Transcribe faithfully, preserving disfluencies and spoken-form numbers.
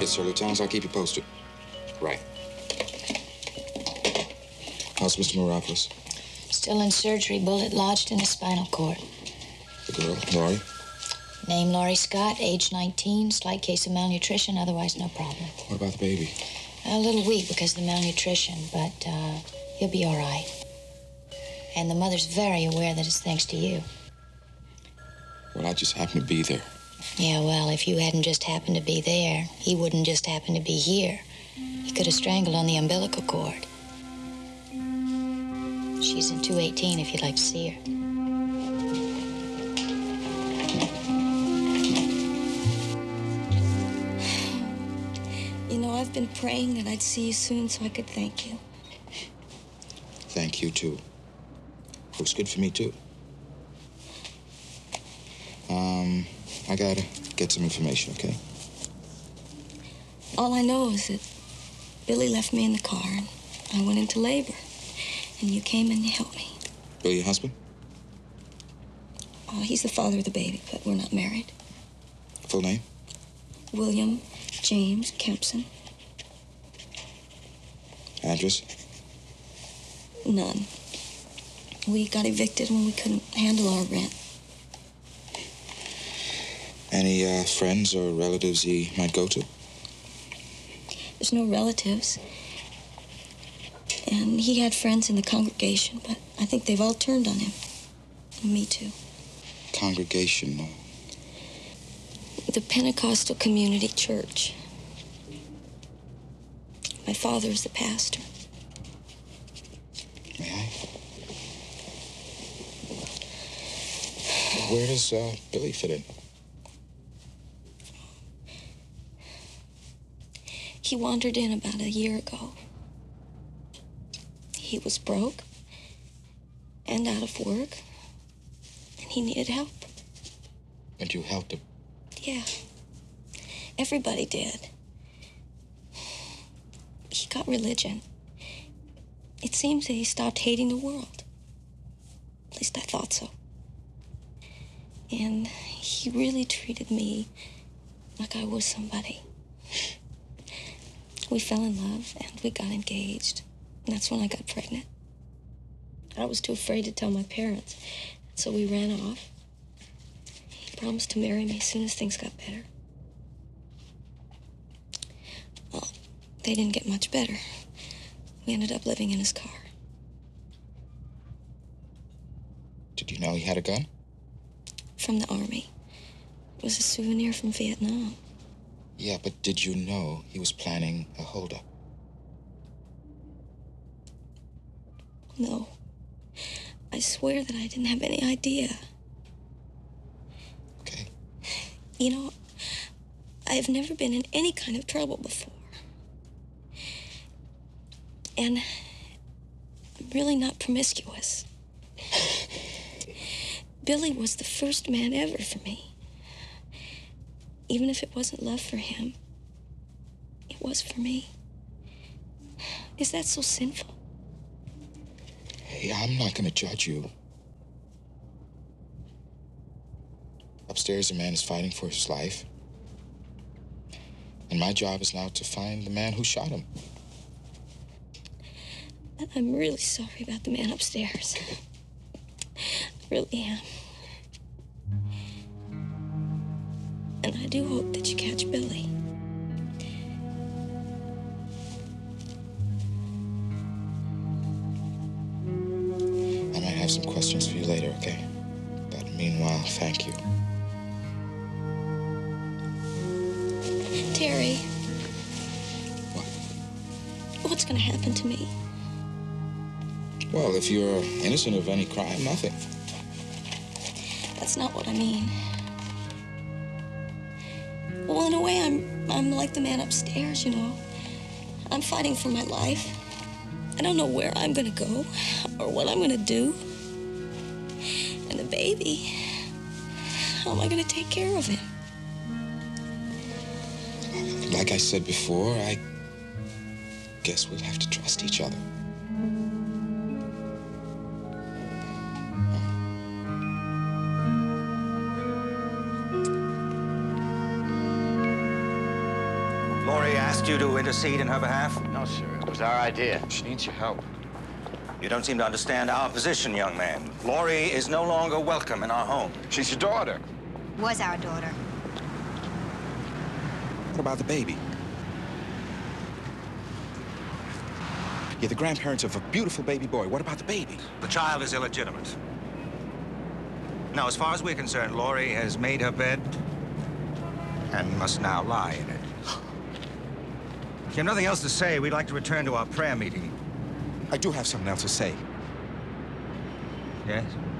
Yes, sir, Lieutenant. I'll keep you posted. Right. How's Mister Moropoulos? Still in surgery, bullet lodged in his spinal cord. The girl, Laurie? Name Laurie Scott, age nineteen, slight case of malnutrition, otherwise no problem. What about the baby? A little weak because of the malnutrition, but uh, he'll be all right. And the mother's very aware that it's thanks to you. Well, I just happened to be there. Yeah, well, if you hadn't just happened to be there, he wouldn't just happen to be here. He could have strangled on the umbilical cord. She's in two eighteen if you'd like to see her. You know, I've been praying that I'd see you soon so I could thank you. Thank you, too. Looks good for me, too. Um, I gotta get some information, okay? All I know is that Billy left me in the car and I went into labor. And you came and you helped me. Billy, your husband? Oh, he's the father of the baby, but we're not married. Full name? William James Kempson. Address? None. We got evicted when we couldn't handle our rent. Any uh, friends or relatives he might go to? There's no relatives. And he had friends in the congregation, but I think they've all turned on him. And me too. Congregation? No. The Pentecostal Community Church. My father is the pastor. May I? Where does uh, Billy fit in? He wandered in about a year ago. He was broke and out of work, and he needed help. And you helped him? Yeah. Everybody did. He got religion. It seems that he stopped hating the world. At least I thought so. And he really treated me like I was somebody. We fell in love, and we got engaged. And that's when I got pregnant. I was too afraid to tell my parents, so we ran off. He promised to marry me as soon as things got better. Well, they didn't get much better. We ended up living in his car. Did you know he had a gun? From the Army. It was a souvenir from Vietnam. Yeah, but did you know he was planning a holdup? No. I swear that I didn't have any idea. Okay. You know, I've never been in any kind of trouble before. And I'm really not promiscuous. Billy was the first man ever for me. Even if it wasn't love for him, it was for me. Is that so sinful? Hey, I'm not gonna judge you. Upstairs, a man is fighting for his life. And my job is now to find the man who shot him. And I'm really sorry about the man upstairs. I really am. And I do hope that you catch Billy. I might have some questions for you later, okay? But meanwhile, thank you. Terry. What? What's gonna happen to me? Well, if you're innocent of any crime, nothing. That's not what I mean. Well, in a way, I'm I'm like the man upstairs, you know. I'm fighting for my life. I don't know where I'm gonna go or what I'm gonna do. And the baby, how am I gonna take care of him? Like I said before, I guess we'll have to trust each other. Laurie asked you to intercede in her behalf? No, sir. It was our idea. She needs your help. You don't seem to understand our position, young man. Laurie is no longer welcome in our home. She's your daughter. Was our daughter. What about the baby? You're the grandparents of a beautiful baby boy. What about the baby? The child is illegitimate. Now, as far as we're concerned, Laurie has made her bed and must now lie in it. If you have nothing else to say, we'd like to return to our prayer meeting. I do have something else to say. Yes?